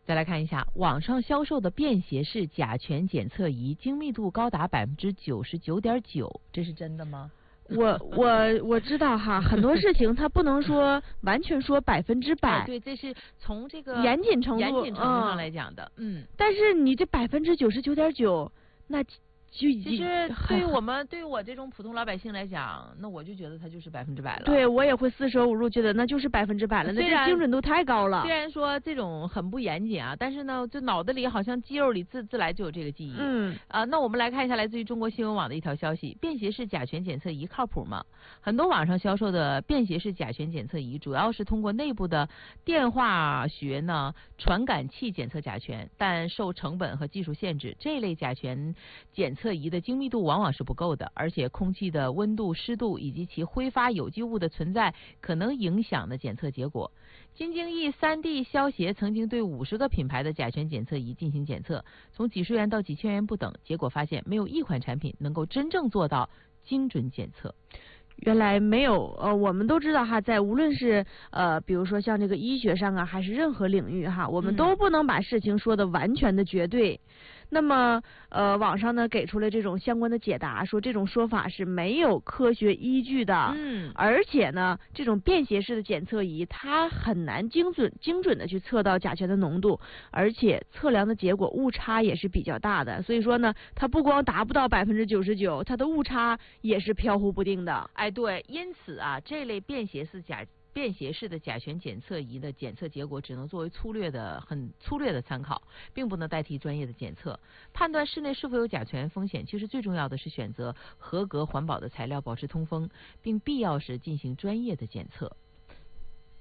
再来看一下网上销售的便携式甲醛检测仪，精密度高达99.9%，这是真的吗？ 我知道哈，很多事情它不能说完全说100%。 对，这是从这个严谨程度上来讲的， 但是你这99.9%，那其实对于我这种普通老百姓来讲，那我就觉得它就是100%了。 对，我也会四舍五入觉得那就是100%了，那这精准度太高了。 虽然说这种很不严谨啊，但是呢，就脑子里好像肌肉里自来就有这个记忆。那我们来看一下来自于中国新闻网的一条消息：便携式甲醛检测仪靠谱吗？很多网上销售的便携式甲醛检测仪，主要是通过内部的电化学传感器检测甲醛，但受成本和技术限制，这类甲醛检测仪的精密度往往是不够的，而且空气的温度、湿度以及其挥发有机物的存在可能影响的检测结果。金精益 3D 消协曾经对50个品牌的甲醛检测仪进行检测，从几十元到几千元不等，结果发现没有一款产品能够真正做到精准检测。 原来没有，我们都知道哈，在无论是比如说像这个医学上啊，还是任何领域哈，我们都不能把事情说的完全的绝对。那么网上呢给出了这种相关的解答，说这种说法是没有科学依据的。而且呢，这种便携式的检测仪它很难精准的去测到甲醛的浓度，而且测量的结果误差也是比较大的。所以说呢，它不光达不到99%，它的误差也是飘忽不定的。 对，因此啊，这类便携式的甲醛检测仪的检测结果只能作为很粗略的参考，并不能代替专业的检测。判断室内是否有甲醛风险，其实最重要的是选择合格环保的材料，保持通风，并必要时进行专业的检测。